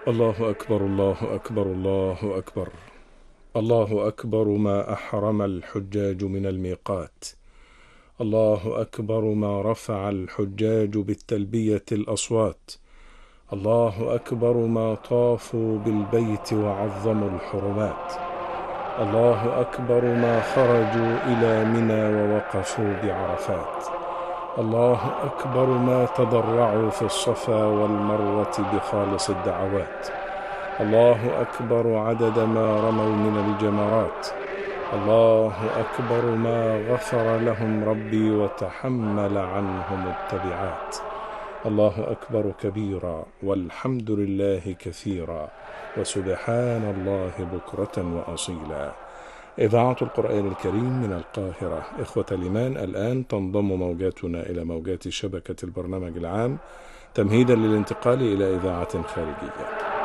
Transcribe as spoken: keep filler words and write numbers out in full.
الله أكبر الله أكبر الله أكبر. الله أكبر ما أحرم الحجاج من الميقات. الله أكبر ما رفع الحجاج بالتلبية الأصوات. الله أكبر ما طافوا بالبيت وعظموا الحرمات. الله أكبر ما خرجوا إلى منى ووقفوا بعرفات. الله أكبر ما تضرعوا في الصفا والمروة بخالص الدعوات. الله أكبر عدد ما رموا من الجمرات. الله أكبر ما غفر لهم ربي وتحمل عنهم التبعات. الله أكبر كبيرا والحمد لله كثيرا وسبحان الله بكرة وأصيلا. إذاعة القرآن الكريم من القاهرة. إخوة الإيمان، الآن تنضم موجاتنا إلى موجات شبكة البرنامج العام تمهيدا للانتقال إلى إذاعة خارجية.